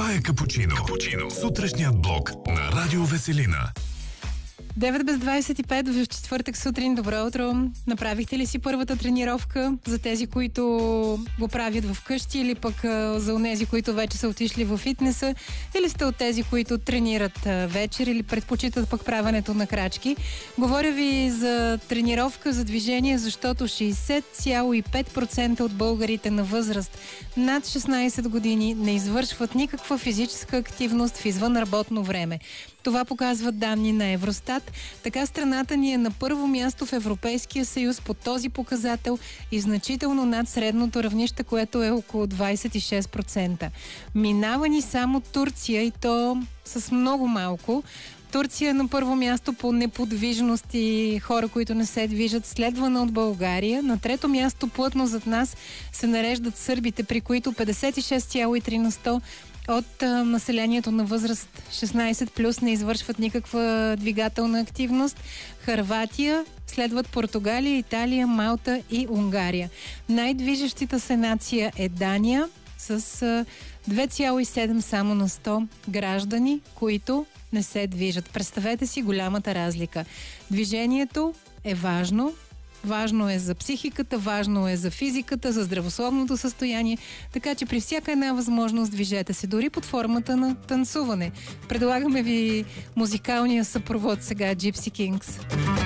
Това е Капучино. Сутрешният блок на Радио Веселина. 9 без 25 в четвъртък сутрин. Добро утро! Направихте ли си първата тренировка за тези, които го правят в къщи, или пък за онези, които вече са отишли в фитнеса, или сте от тези, които тренират вечер или предпочитат пък правенето на крачки? Говоря ви за тренировка за движение, защото 60,5% от българите на възраст над 16 години не извършват никаква физическа активност в извънработно време. Това показват данни на Евростат. Така страната ни е на първо място в Европейския съюз по този показател и значително над средното равнище, което е около 26%. Минава ни само Турция, и то с много малко. Турция е на първо място по неподвижност и хора, които не се движат, следвана от България. На трето място плътно зад нас се нареждат сърбите, при които 56,3% от населението на възраст 16 плюс не извършват никаква двигателна активност. Хърватия, следват Португалия, Италия, Малта и Унгария. Най-движещата се нация е Дания с 2,7 само на 100 граждани, които не се движат. Представете си голямата разлика. Движението е важно. Важно е за психиката, важно е за физиката, за здравословното състояние, така че при всяка една възможност движете се, дори под формата на танцуване. Предлагаме ви музикалния съпровод сега Gypsy Kings.